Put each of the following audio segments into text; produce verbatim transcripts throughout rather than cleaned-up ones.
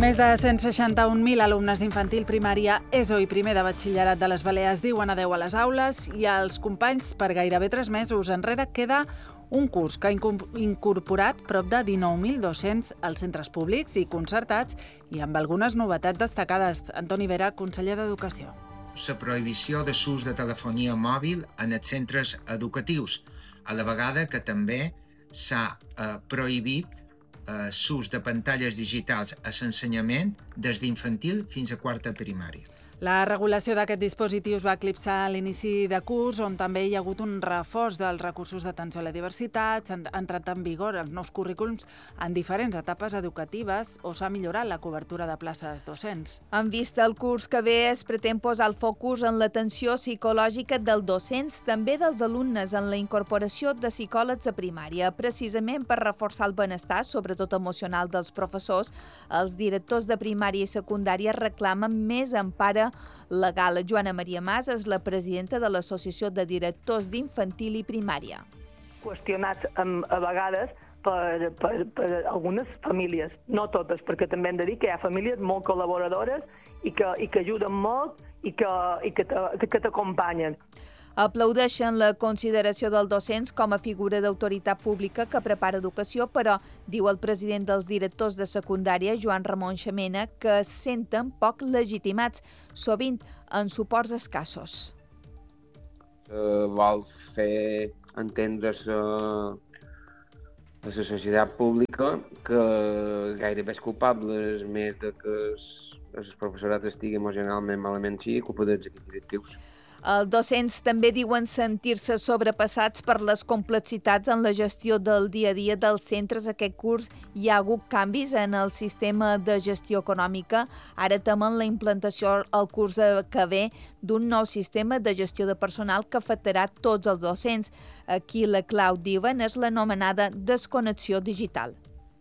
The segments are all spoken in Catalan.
Més de cent seixanta-un mil alumnes d'infantil, primària, ESO i primer de batxillerat de les Balears diuen adeu a les aules i als companys per gairebé tres mesos enrere queda un curs que ha incorporat prop de dinou mil dos-cents als centres públics i concertats i amb algunes novetats destacades. Antoni Vera, conseller d'Educació. La prohibició de l'ús de telefonia mòbil en els centres educatius, a la vegada que també s'ha eh, prohibit l'ús de pantalles digitals a l'ensenyament des d'infantil fins a quarta primària. La regulació d'aquests dispositius va eclipsar l'inici de curs, on també hi ha hagut un reforç dels recursos d'atenció a la diversitat, s'han entrat en vigor els nous currículums en diferents etapes educatives o s'ha millorat la cobertura de places docents. En vista al curs que ve, es pretén posar el focus en l'atenció psicològica dels docents, també dels alumnes, en la incorporació de psicòlegs a primària. Precisament per reforçar el benestar, sobretot emocional, dels professors, els directors de primària i secundària reclamen més empara legal. Joana Maria Mas és la presidenta de l'Associació de Directors d'Infantil i Primària. Qüestionats a vegades per, per, per algunes famílies, no totes, perquè també hem de dir que hi ha famílies molt col·laboradores i que, i que ajuden molt i que, i que t'acompanyen. Aplaudeixen la consideració dels docents com a figura d'autoritat pública que prepara educació, però, diu el president dels directors de secundària, Joan Ramon Xamena, que es senten poc legitimats, sovint en suports escassos. Uh, vol fer entendre a la societat pública que gairebé és culpable més de que el professorat estigui emocionalment malament i culpa dels equips directius. Els docents també diuen sentir-se sobrepassats per les complexitats en la gestió del dia a dia dels centres. Aquest curs hi ha hagut canvis en el sistema de gestió econòmica. Ara temen la implantació al curs que ve d'un nou sistema de gestió de personal que afectarà tots els docents. Aquí la clau, diuen, és l'anomenada desconnexió digital.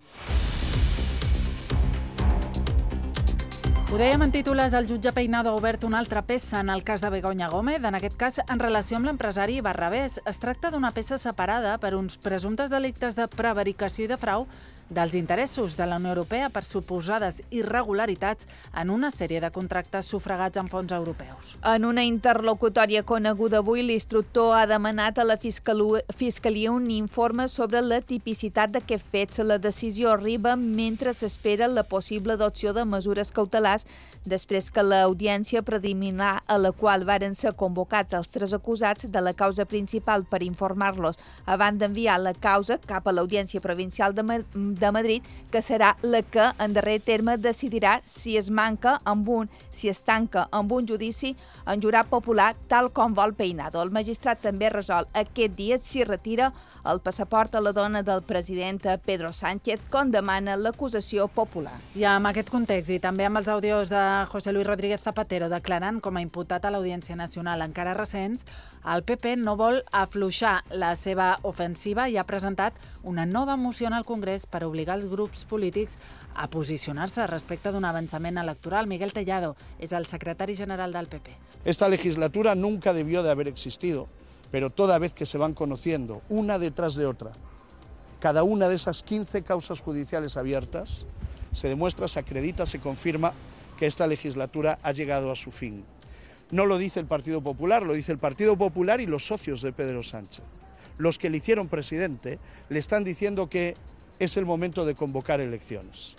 Ho dèiem en titulars, el jutge Peinado ha obert una altra peça en el cas de Begoña Gómez, en aquest cas en relació amb l'empresari Barrabés. Es tracta d'una peça separada per uns presumptes delictes de prevaricació i de frau dels interessos de la Unió Europea per suposades irregularitats en una sèrie de contractes sufragats amb fons europeus. En una interlocutòria coneguda avui, l'instructor ha demanat a la Fiscalia un informe sobre la tipicitat d'aquests fets. La decisió arriba mentre s'espera la possible adopció de mesures cautelars després que l'audiència preliminar a la qual varen ser convocats els tres acusats de la causa principal per informar-los abans d'enviar la causa cap a l'Audiència Provincial de, Ma de Madrid, que serà la que, en darrer terme, decidirà si es manca amb un, si es tanca amb un judici en jurat popular, tal com vol Peinado. El magistrat també resol aquest dia si retira el passaport a la dona del president Pedro Sánchez, com demana l'acusació popular. I amb aquest context i també amb els àudios de José Luis Rodríguez Zapatero declarant com a imputat a l'Audiència Nacional encara recents, el P P no vol afluixar la seva ofensiva i ha presentat una nova moció en el Congrés per obligar els grups polítics a posicionar-se respecte d'un avançament electoral. Miguel Tellado és el secretari general del P P. Esta legislatura nunca debió de haber existido, pero toda vez que se van conociendo, una detrás de otra, cada una de esas quince causas judiciales abiertas, se demuestra, se acredita, se confirma que esta legislatura ha llegado a su fin. No lo dice el Partido Popular, lo dice el Partido Popular y los socios de Pedro Sánchez. Los que le hicieron presidente le están diciendo que es el momento de convocar elecciones.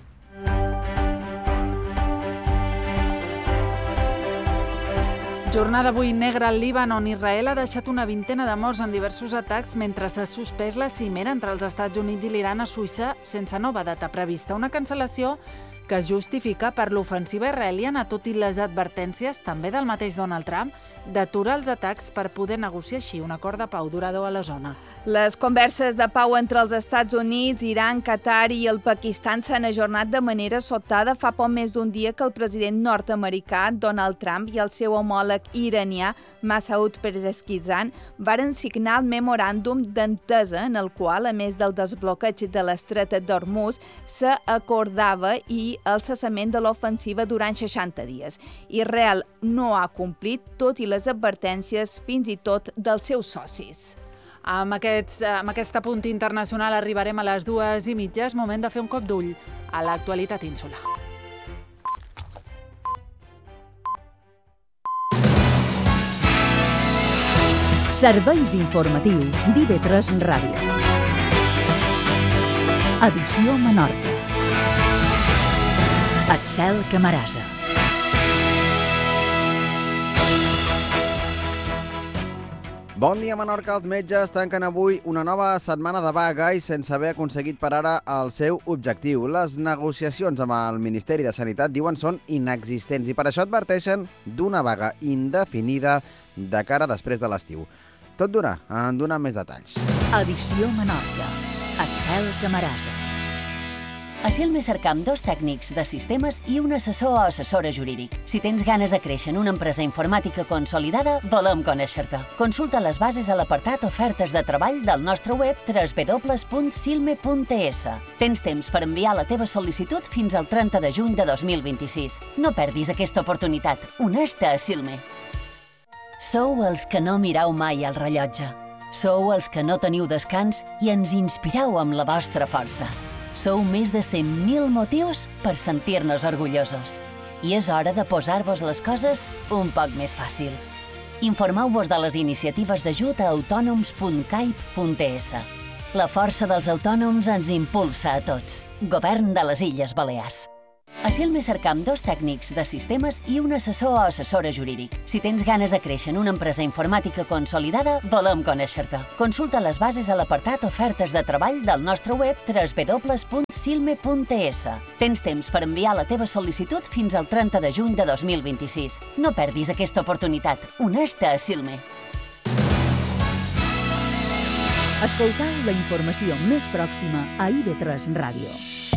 Jornada avui negra al Líban, on Israel ha deixat una vintena de morts en diversos atacs mentre s'ha suspès la cimera entre els Estats Units i l'Iran a Suïssa sense nova data prevista. Una cancel·lació que es justifica per l'ofensiva israeliana, tot i les advertències, també del mateix Donald Trump, d'aturar els atacs per poder negociar així un acord de pau durador a la zona. Les converses de pau entre els Estats Units, Iran, Qatar i el Pakistan s'han ajornat de manera sobtada fa poc més d'un dia que el president nord-americà Donald Trump i el seu homòleg iranià Masoud Pezeshkian varen signar el memoràndum d'entesa en el qual, a més del desbloqueig de l'estret d'Hormuz, s'acordava i el cessament de l'ofensiva durant seixanta dies. Israel no ha complit, tot i les advertències fins i tot dels seus socis. Amb, aquests, amb aquest apunt internacional arribarem a les dues i mitja. És moment de fer un cop d'ull a l'actualitat insular. Serveis informatius d'I V tres Ràdio. Edició Menorca. Axel Camarasa. Bon dia, Menorca. Els metges tanquen avui una nova setmana de vaga i sense haver aconseguit per ara el seu objectiu. Les negociacions amb el Ministeri de Sanitat diuen són inexistents i per això adverteixen d'una vaga indefinida de cara després de l'estiu. Tot d'una, en donar més detalls. Edició Menorca. Axel Camarasa. A Silme cercam dos tècnics de sistemes i un assessor o assessora jurídic. Si tens ganes de créixer en una empresa informàtica consolidada, volem conèixer-te. Consulta les bases a l'apartat Ofertes de treball del nostre web w w w punt silme punt t s. Tens temps per enviar la teva sol·licitud fins al trenta de juny de dos mil vint-i-sis. No perdis aquesta oportunitat. Uneix-te a Silme. Sou els que no mireu mai el rellotge. Sou els que no teniu descans i ens inspireu amb la vostra força. Sou més de cent mil motius per sentir-nos orgullosos. I és hora de posar-vos les coses un poc més fàcils. Informeu-vos de les iniciatives d'ajut a autònoms punt caip punt t s. La força dels autònoms ens impulsa a tots. Govern de les Illes Balears. A Silme cercam dos tècnics de sistemes i un assessor o assessora jurídic. Si tens ganes de créixer en una empresa informàtica consolidada, volem conèixer-te. Consulta les bases a l'apartat Ofertes de treball del nostre web w w w punt silme punt t s. Tens temps per enviar la teva sol·licitud fins al trenta de juny de dos mil vint-i-sis. No perdis aquesta oportunitat. Uneix-te a Silme. Escoltau la informació més pròxima a I V tres Ràdio.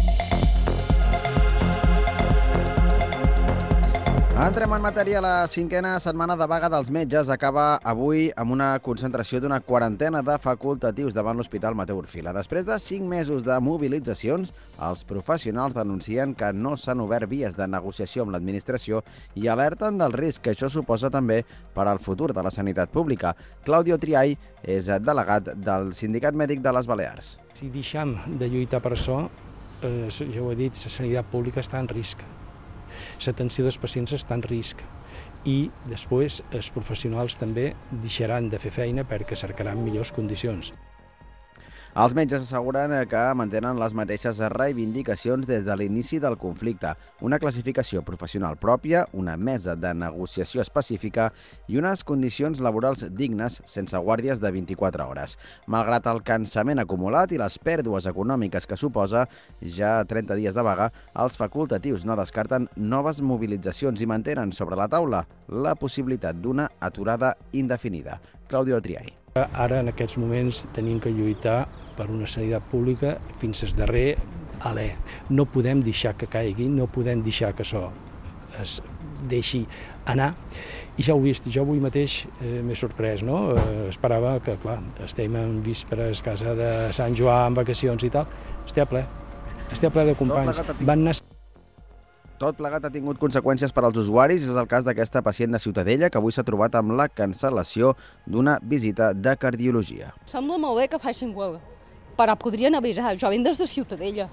Entrem en matèria. La cinquena setmana de vaga dels metges acaba avui amb una concentració d'una quarantena de facultatius davant l'Hospital Mateu Orfila. Després de cinc mesos de mobilitzacions, els professionals denuncien que no s'han obert vies de negociació amb l'administració i alerten del risc que això suposa també per al futur de la sanitat pública. Claudio Triay és delegat del Sindicat Mèdic de les Balears. Si deixem de lluitar per això, eh, ja ho he dit, la sanitat pública està en risc. L'atenció dels pacients està en risc i després els professionals també deixaran de fer feina perquè cercaran millors condicions. Els metges asseguren que mantenen les mateixes reivindicacions des de l'inici del conflicte, una classificació professional pròpia, una mesa de negociació específica i unes condicions laborals dignes sense guàrdies de vint-i-quatre hores. Malgrat el cansament acumulat i les pèrdues econòmiques que suposa ja trenta dies de vaga, els facultatius no descarten noves mobilitzacions i mantenen sobre la taula la possibilitat d'una aturada indefinida. Claudio Triay. Ara, en aquests moments, tenim que lluitar per una sanitat pública fins al darrer alè. No podem deixar que caigui, no podem deixar que això es deixi anar. I ja ho he vist, jo avui mateix eh, m'he sorprès, no? Eh, esperava que, clar, estem en vísperes, casa de Sant Joan, en vacacions i tal. Estic a ple, estic a ple de companys. Van anar... Tot plegat ha tingut conseqüències per als usuaris. És el cas d'aquesta pacient de Ciutadella que avui s'ha trobat amb la cancel·lació d'una visita de cardiologia. Sembla molt bé que facin huelga, però podrien avisar. Jo venc des de Ciutadella.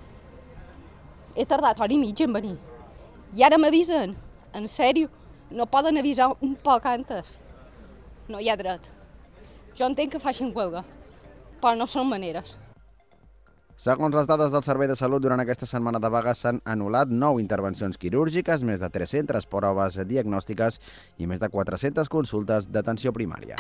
He tardat hora i mitja en venir. I ara m'avisen. En sèrio, no poden avisar un poc antes. No hi ha dret. Jo entenc que facin huelga, però no són maneres. Segons les dades del Servei de Salut, durant aquesta setmana de vaga s'han anul·lat nou intervencions quirúrgiques, més de tres-centes proves diagnòstiques i més de quatre-centes consultes d'atenció primària.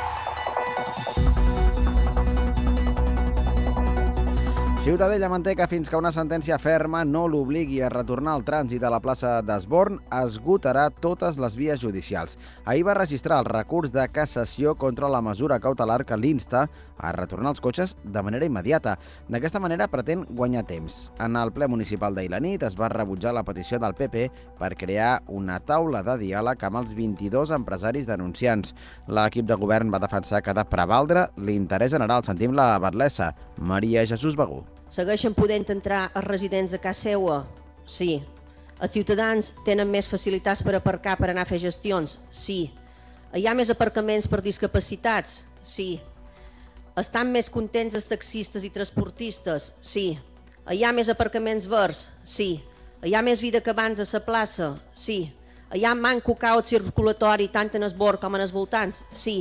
Ciutadella manté que fins que una sentència ferma no l'obligui a retornar al trànsit a la plaça d'Esborn, esgotarà totes les vies judicials. Ahir va registrar el recurs de cassació contra la mesura cautelar que l'insta a retornar els cotxes de manera immediata. D'aquesta manera pretén guanyar temps. En el ple municipal d'ahir la nit es va rebutjar la petició del P P per crear una taula de diàleg amb els vint-i-dos empresaris denunciants. L'equip de govern va defensar que ha de prevaldre l'interès general. Sentim la batlessa, Maria Jesús Begú. Segueixen podent entrar els residents a casa seva? Sí. Els ciutadans tenen més facilitats per aparcar per anar a fer gestions? Sí. Hi ha més aparcaments per discapacitats? Sí. Estan més contents els taxistes i transportistes? Sí. Hi ha més aparcaments verds? Sí. Hi ha més vida que abans a la plaça? Sí. Hi ha manco caos circulatori tant en el bord com en els voltants? Sí.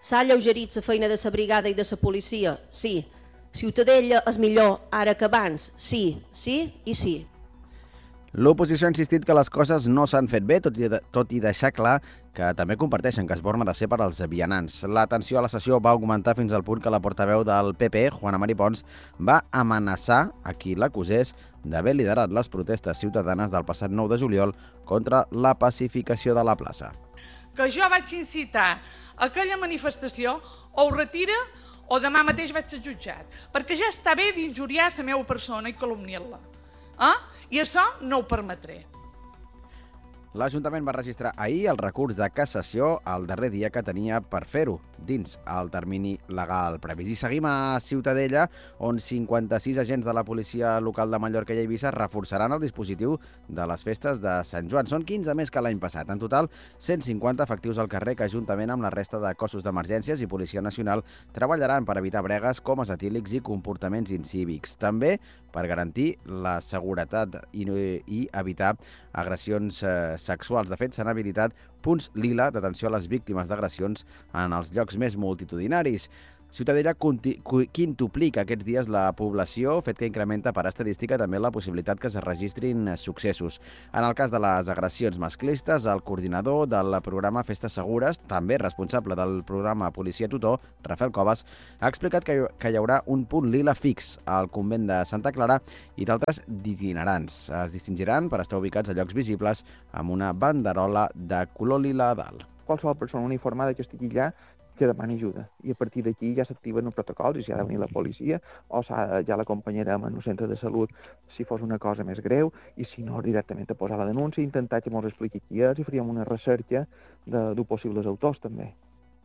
S'ha alleugerit la feina de la brigada i de la policia? Sí. Ciutadella és millor ara que abans? Sí, sí i sí. L'oposició ha insistit que les coses no s'han fet bé, tot i, de, tot i deixar clar que també comparteixen que Esborn ha de ser per als vianants. La tensió a la sessió va augmentar fins al punt que la portaveu del P P, Juana Mari Pons, va amenaçar a qui l'acusés d'haver liderat les protestes ciutadanes del passat nou de juliol contra la pacificació de la plaça. Que jo vaig incitar aquella manifestació, o ho retira o demà mateix vaig ser jutjat, perquè ja està bé d'injuriar la meva persona i calumniar-la. Eh? I això no ho permetré. L'Ajuntament va registrar ahir el recurs de cassació el darrer dia que tenia per fer-ho, dins el termini legal previst. I seguim a Ciutadella, on cinquanta-sis agents de la policia local de Mallorca i Eivissa reforçaran el dispositiu de les festes de Sant Joan. Són quinze més que l'any passat. En total, cent cinquanta efectius al carrer que, juntament amb la resta de cossos d'emergències i Policia Nacional, treballaran per evitar bregues, comes etílics i comportaments incívics. També per garantir la seguretat i, i evitar agressions eh, sexuals. De fet, s'han habilitat punts lila d'atenció a les víctimes d'agressions en els llocs més multitudinaris. Ciutadella quintuplica aquests dies la població, fet que incrementa per estadística també la possibilitat que es registrin successos. En el cas de les agressions masclistes, el coordinador del programa Festes Segures, també responsable del programa Policia Tutor, Rafael Covas, ha explicat que hi haurà un punt lila fix al convent de Santa Clara i d'altres d'itinerants. Es distingiran per estar ubicats a llocs visibles amb una banderola de color lila a dalt. Qualsevol persona uniformada que estigui allà que demani ajuda. I a partir d'aquí ja s'activen els protocols i si ha de venir la policia o ja l'acompanyarem en el centre de salut si fos una cosa més greu i si no directament a posar la denúncia i intentar que ens expliqui qui és i faríem una recerca de, de possibles autors també.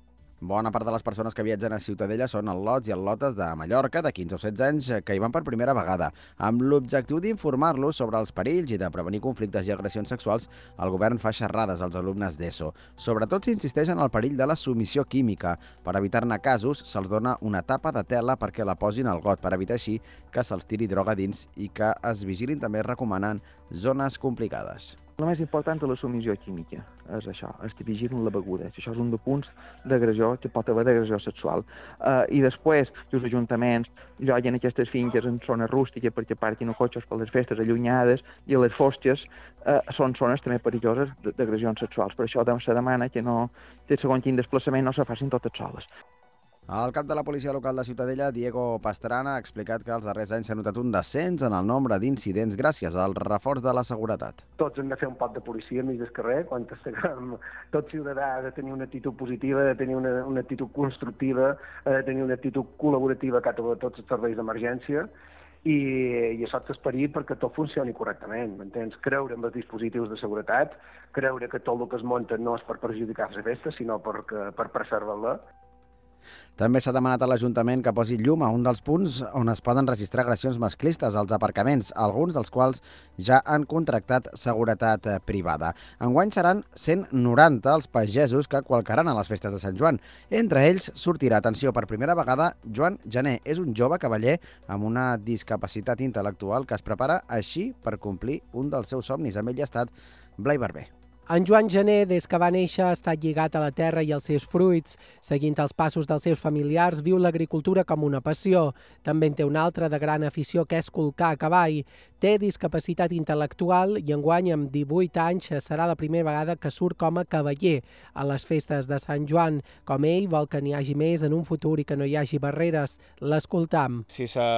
Bona part de les persones que viatgen a Ciutadella són el lots i el lotes de Mallorca, de quinze o setze anys, que hi van per primera vegada. Amb l'objectiu d'informar-los sobre els perills i de prevenir conflictes i agressions sexuals, el govern fa xerrades als alumnes d'ESO. Sobretot s'insisteix en el perill de la submissió química. Per evitar-ne casos, se'ls dona una tapa de tela perquè la posin al got, per evitar així que se'ls tiri droga dins i que es vigilin. També recomanen zones complicades. El més important de la submissió química és això, és que vigilen la beguda. Això és un dels punts d'agressió que pot haver d'agressió sexual. Uh, I després, els ajuntaments lloguen aquestes finques en zones rústiques perquè parquin els cotxes per les festes allunyades i a les fosques uh, són zones també perilloses d'agressions sexuals. Per això se demana que, no, que segons quin desplaçament no se facin totes soles. El cap de la policia local de Ciutadella, Diego Pastrana, ha explicat que els darrers anys s'ha notat un descens en el nombre d'incidents gràcies al reforç de la seguretat. Tots hem de fer un pot de policia al mig del carrer, quan tot ciutadà ha de tenir una actitud positiva, ha de tenir una, una actitud constructiva, ha de tenir una actitud col·laborativa cap a tots els serveis d'emergència i, i això és l'esperit perquè tot funcioni correctament, m'entens? Creure en els dispositius de seguretat, creure que tot el que es munta no és per perjudicar la festa, sinó per, per preservar-la. També s'ha demanat a l'Ajuntament que posi llum a un dels punts on es poden registrar agressions masclistes, als aparcaments, alguns dels quals ja han contractat seguretat privada. Enguany seran cent noranta els pagesos que qualcaran a les festes de Sant Joan. Entre ells sortirà, atenció, per primera vegada, Joan Gené. És un jove cavaller amb una discapacitat intel·lectual que es prepara així per complir un dels seus somnis. Amb ell ha estat Blai Barber. En Joan Gené, des que va néixer, ha estat lligat a la terra i als seus fruits. Seguint els passos dels seus familiars, viu l'agricultura com una passió. També en té una altra de gran afició, que és colcar a cavall. Té discapacitat intel·lectual i enguany, amb divuit anys, serà la primera vegada que surt com a cavaller a les festes de Sant Joan. Com ell, vol que n'hi hagi més en un futur i que no hi hagi barreres. L'escoltam. Si se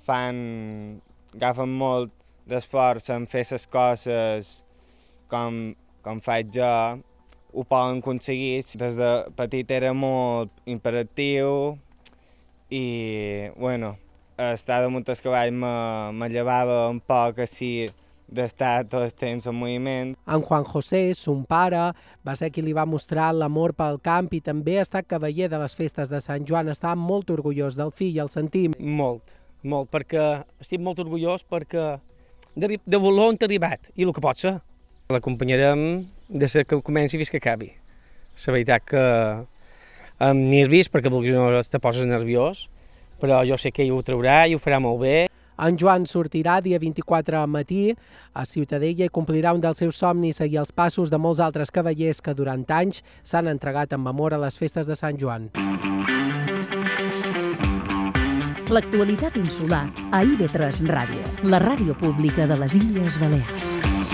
fan, agafen molt d'esforç en fer les coses com com faig jo, ho poden aconseguir. Des de petit era molt imperatiu i, bueno, estar damunt del cavall me, me llevava un poc així d'estar tot el temps en moviment. En Juan José, son pare, va ser qui li va mostrar l'amor pel camp i també ha estat cavaller de les festes de Sant Joan. Està molt orgullós del fill, el sentim. Molt, molt, perquè estic molt orgullós perquè de, de volor on ha arribat i el que pot ser. L'acompanyarem des que comenci fins que acabi. La veritat que amb nervis, perquè vulguis no te poses nerviós, però jo sé que ell ho traurà i ho farà molt bé. En Joan sortirà dia vint-i-quatre al matí a Ciutadella i complirà un dels seus somnis, seguir els passos de molts altres cavallers que durant anys s'han entregat en amor a les festes de Sant Joan. L'actualitat insular a I V tres Ràdio, la ràdio pública de les Illes Balears.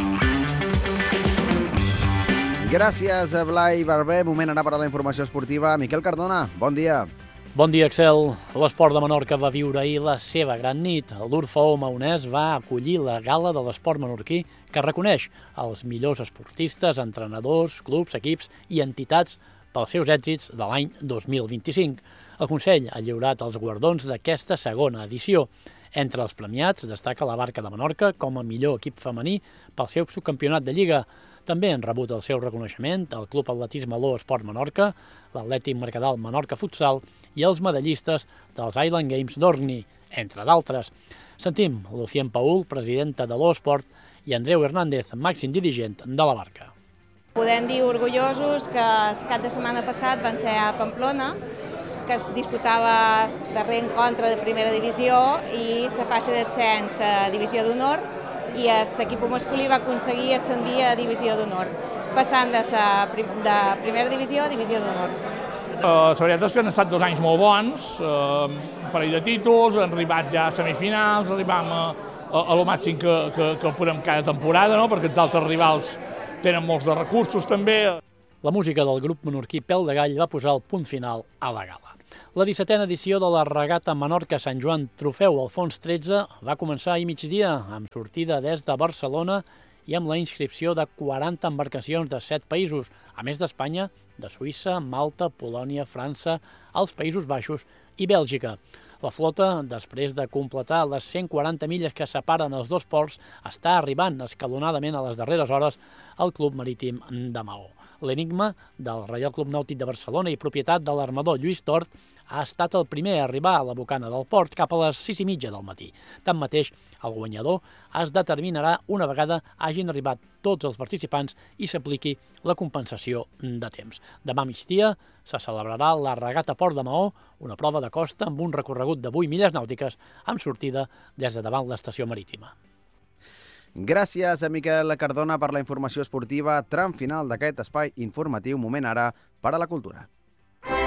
Gràcies, Blai Barber. Moment ara per a la informació esportiva. Miquel Cardona, bon dia. Bon dia, Axel. L'esport de Menorca va viure ahir la seva gran nit. L'Urfaó Maonès va acollir la gala de l'esport menorquí que reconeix els millors esportistes, entrenadors, clubs, equips i entitats pels seus èxits de l'any dos mil vint-i-cinc. El Consell ha lliurat els guardons d'aquesta segona edició. Entre els premiats destaca la Barca de Menorca com a millor equip femení pel seu subcampionat de Lliga. També han rebut el seu reconeixement el Club Atletisme Lo Esport Menorca, l'Atlètic Mercadal Menorca Futsal i els medallistes dels Island Games d'Orgny, entre d'altres. Sentim Lucien Paul, presidenta de Lo Esport, i Andreu Hernández, màxim dirigent de la Barca. Podem dir orgullosos que el cap de setmana passat van ser a Pamplona, que es disputava el darrer encontre de primera divisió i la fase d'ascens a divisió d'honor, i l'equip masculí va aconseguir ascendir a divisió d'honor, passant de, la, de primera divisió a divisió d'honor. Uh, la veritat és que han estat dos anys molt bons, uh, un parell de títols, han arribat ja a semifinals, arribam a, a, a lo màxim que, que, que podem cada temporada, no? Perquè els altres rivals tenen molts de recursos també. La música del grup menorquí Pèl de Gall va posar el punt final a la gala. La dissetena edició de la regata Menorca-Sant Joan Trofeu Alfons tretze va començar ahir migdia, amb sortida des de Barcelona i amb la inscripció de quaranta embarcacions de set països, a més d'Espanya, de Suïssa, Malta, Polònia, França, els Països Baixos i Bèlgica. La flota, després de completar les cent quaranta milles que separen els dos ports, està arribant escalonadament a les darreres hores al Club Marítim de Maó. L'Enigma, del Reial Club Nàutic de Barcelona i propietat de l'armador Lluís Tort, ha estat el primer a arribar a la bocana del port cap a les sis i mitja del matí. Tanmateix, el guanyador es determinarà una vegada hagin arribat tots els participants i s'apliqui la compensació de temps. Demà a migdia se celebrarà la regata Port de Maó, una prova de costa amb un recorregut de vuit milles nàutiques amb sortida des de davant l'estació marítima. Gràcies a Miquel Cardona per la informació esportiva. Tram final d'aquest espai informatiu. Moment ara per a la cultura.